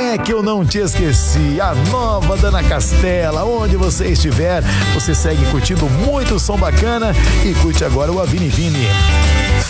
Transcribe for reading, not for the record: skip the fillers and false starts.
é que eu não te esqueci? A nova Dana Castela. Onde você estiver, você segue curtindo muito som bacana e curte agora o Avini Vini.